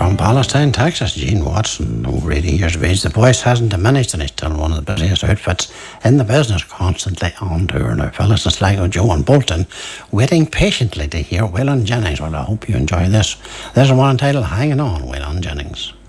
From Palestine, Texas, Gene Watson, who really hears of age. The voice hasn't diminished and he's still one of the busiest outfits in the business, constantly on tour. Now, fellas, it's like Joe and Bolton waiting patiently to hear Waylon Jennings. Well, I hope you enjoy this. There's one entitled Hanging On, Waylon Jennings.